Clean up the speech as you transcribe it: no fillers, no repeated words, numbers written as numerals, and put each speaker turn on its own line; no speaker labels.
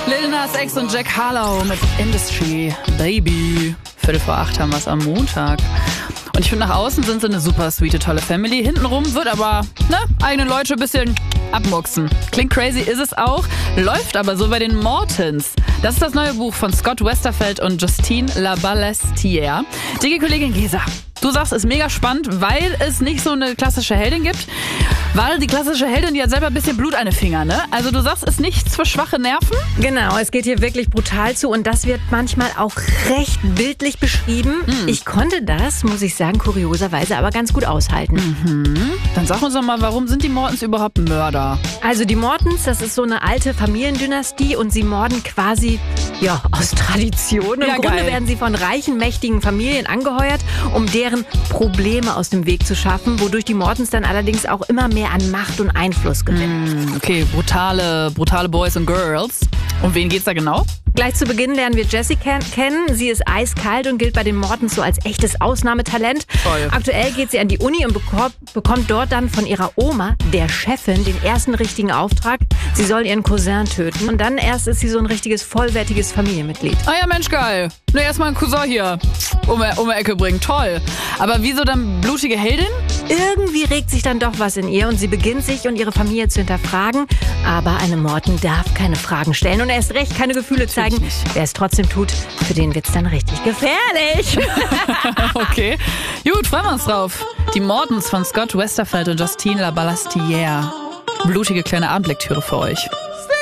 Lil Nas X und Jack Harlow mit Industry, Baby. 7:45 haben wir es am Montag. Und ich finde, nach außen sind sie eine super sweete, tolle Family. Hintenrum wird aber, eigene Leute ein bisschen abmuchsen. Klingt crazy, ist es auch. Läuft aber so bei den Mortons. Das ist das neue Buch von Scott Westerfeld und Justine Laballestière. Digi-Kollegin Gesa, du sagst, es ist mega spannend, weil es nicht so eine klassische Heldin gibt. Weil die klassische Heldin, die hat selber ein bisschen Blut an den Fingern, ne? Also du sagst, es ist nichts für schwache Nerven?
Genau, es geht hier wirklich brutal zu und das wird manchmal auch recht bildlich beschrieben. Ich konnte das, muss ich sagen, kurioserweise aber ganz gut aushalten.
Dann sag uns doch mal, warum sind die Mortons überhaupt Mörder?
Also die Mortons, das ist so eine alte Familiendynastie und sie morden quasi, aus Tradition. Im Grunde
geil.
werden sie von reichen, mächtigen Familien angeheuert, um deren Probleme aus dem Weg zu schaffen, wodurch die Mortons dann allerdings auch immer mehr an Macht und Einfluss gewinnen.
Okay, brutale Boys und Girls. Um wen geht's da genau?
Gleich zu Beginn lernen wir Jessie kennen. Sie ist eiskalt und gilt bei den Mortons so als echtes Ausnahmetalent.
Toll.
Aktuell geht sie an die Uni und bekommt dort dann von ihrer Oma, der Chefin, den ersten richtigen Auftrag. Sie soll ihren Cousin töten. Und dann erst ist sie so ein richtiges, vollwertiges Familienmitglied.
Ah ja, Mensch, geil. Nur erstmal einen Cousin hier um die Ecke bringen. Toll. Aber wieso dann blutige Heldin?
Irgendwie regt sich dann doch was in ihr und sie beginnt sich und ihre Familie zu hinterfragen. Aber eine Morton darf keine Fragen stellen und erst recht keine Gefühle zeigen.
nicht.
Wer es trotzdem tut, für den wird's dann richtig gefährlich.
Okay. Gut, freuen wir uns drauf. Die Mortons von Scott Westerfeld und Justine Laballestière. Blutige kleine Abendlektüre für euch.